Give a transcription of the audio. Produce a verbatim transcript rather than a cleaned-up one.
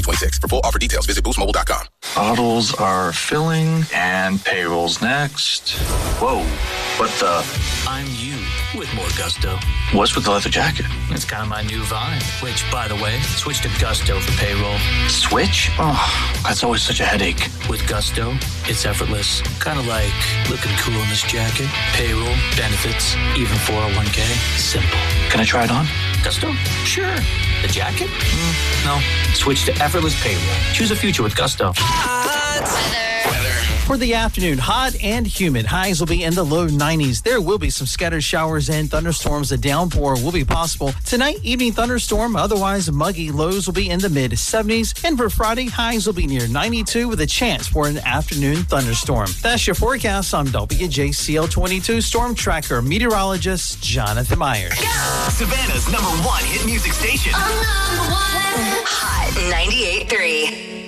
twenty-six. For full offer details, visit boost mobile dot com. Bottles are filling and payroll's next. Whoa, what the? I'm you with more gusto. What's with the leather jacket? It's kind of my new vibe. Which, by the way, switch to Gusto for payroll. Switch? Oh, that's always such a headache. With Gusto, it's effortless. Kind of like looking cool in this jacket. Payroll, benefits, even four oh one k. Simple. Can I try it on? Gusto? Sure. The jacket? Mm, no. Switch to effortless payroll. Choose a future with Gusto. For the afternoon, hot and humid. Highs will be in the low nineties. There will be some scattered showers and thunderstorms. A downpour will be possible. Tonight, evening thunderstorm. Otherwise, muggy. Lows will be in the mid seventies. And for Friday, highs will be near ninety-two with a chance for an afternoon thunderstorm. That's your forecast. I'm W J C L twenty-two Storm Tracker meteorologist Jonathan Myers. Savannah's number one hit music station. I'm number one. Hot ninety-eight point three.